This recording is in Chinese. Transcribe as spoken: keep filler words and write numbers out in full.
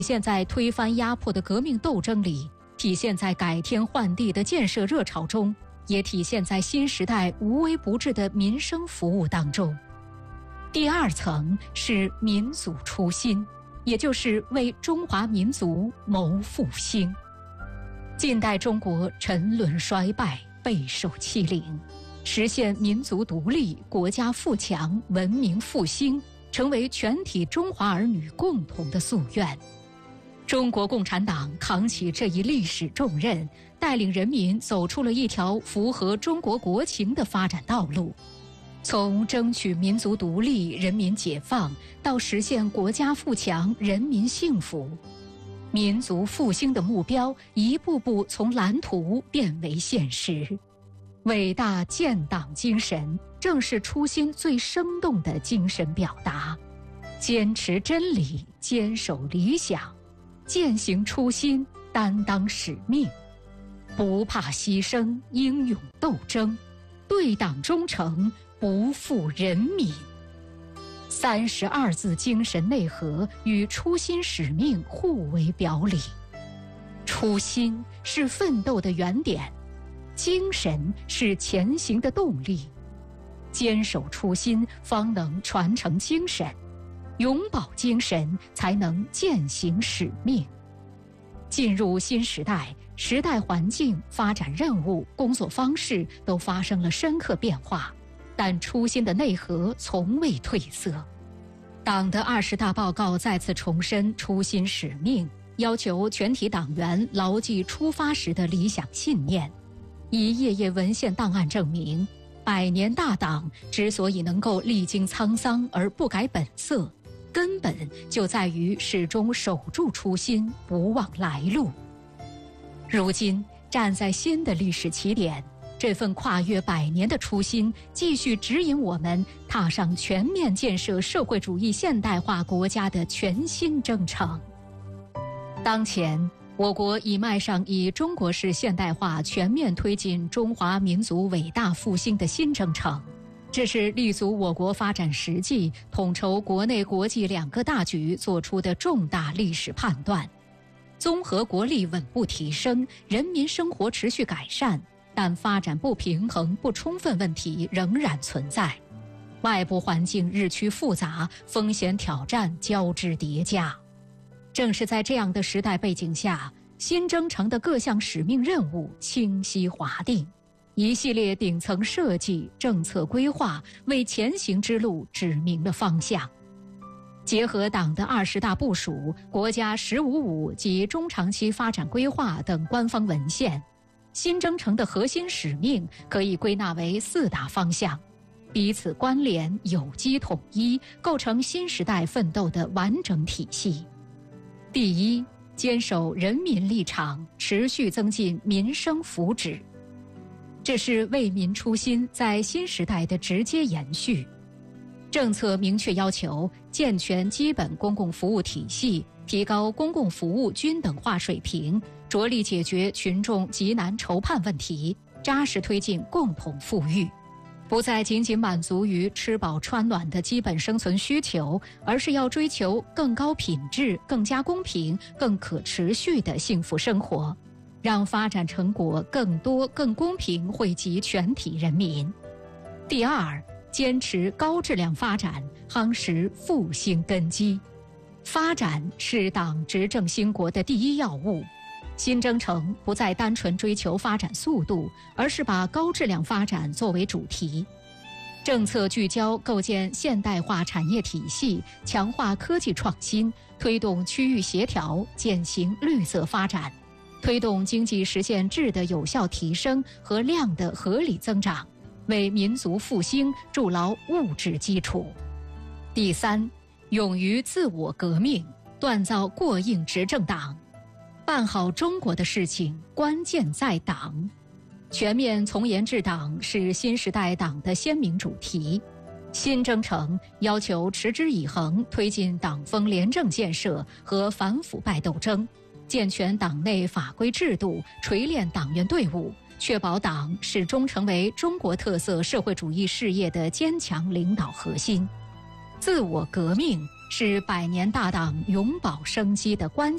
现在推翻压迫的革命斗争里，体现在改天换地的建设热潮中，也体现在新时代无微不至的民生服务当中。第二层是民族初心，也就是为中华民族谋复兴。近代中国沉沦衰败，备受欺凌，实现民族独立、国家富强、文明复兴，成为全体中华儿女共同的夙愿。中国共产党扛起这一历史重任，带领人民走出了一条符合中国国情的发展道路。从争取民族独立、人民解放，到实现国家富强、人民幸福，民族复兴的目标一步步从蓝图变为现实。伟大建党精神正是初心最生动的精神表达。坚持真理，坚守理想，践行初心，担当使命，不怕牺牲，英勇斗争，对党忠诚，不负人民。三十二字精神内核与初心使命互为表里。初心是奋斗的原点，精神是前行的动力。坚守初心，方能传承精神；永葆精神，才能践行使命。进入新时代，时代环境、发展任务、工作方式都发生了深刻变化，但初心的内核从未褪色。党的二十大报告再次重申初心使命，要求全体党员牢记出发时的理想信念。以页页文献档案证明，百年大党之所以能够历经沧桑而不改本色，根本就在于始终守住初心，不忘来路。如今站在新的历史起点，这份跨越百年的初心继续指引我们踏上全面建设社会主义现代化国家的全新征程。当前我国已迈上以中国式现代化全面推进中华民族伟大复兴的新征程，这是立足我国发展实际、统筹国内国际两个大局做出的重大历史判断。综合国力稳步提升，人民生活持续改善，但发展不平衡、不充分问题仍然存在。外部环境日趋复杂，风险挑战交织叠加。正是在这样的时代背景下，新征程的各项使命任务清晰划定，一系列顶层设计、政策规划为前行之路指明了方向。结合党的二十大部署、国家“十五五”及中长期发展规划等官方文献，新征程的核心使命可以归纳为四大方向，彼此关联、有机统一，构成新时代奋斗的完整体系。第一，坚守人民立场，持续增进民生福祉。这是为民初心在新时代的直接延续。政策明确要求健全基本公共服务体系，提高公共服务均等化水平，着力解决群众急难愁盼问题，扎实推进共同富裕。不再仅仅满足于吃饱穿暖的基本生存需求，而是要追求更高品质、更加公平、更可持续的幸福生活，让发展成果更多、更公平惠及全体人民。第二，坚持高质量发展，夯实复兴根基。发展是党执政兴国的第一要务。新征程不再单纯追求发展速度，而是把高质量发展作为主题。政策聚焦构建现代化产业体系，强化科技创新，推动区域协调，践行绿色发展，推动经济实现质的有效提升和量的合理增长，为民族复兴筑牢物质基础。第三，勇于自我革命，锻造过硬执政党。办好中国的事情，关键在党。全面从严治党是新时代党的鲜明主题。新征程要求持之以恒推进党风廉政建设和反腐败斗争，健全党内法规制度，锤炼党员队伍，确保党始终成为中国特色社会主义事业的坚强领导核心。自我革命是百年大党永葆生机的关键。